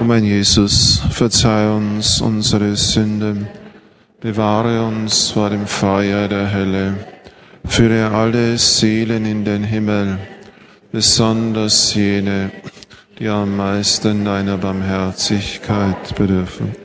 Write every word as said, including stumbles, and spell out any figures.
O mein Jesus, verzeih uns unsere Sünden, bewahre uns vor dem Feuer der Hölle, führe alle Seelen in den Himmel, besonders jene, die am meisten deiner Barmherzigkeit bedürfen.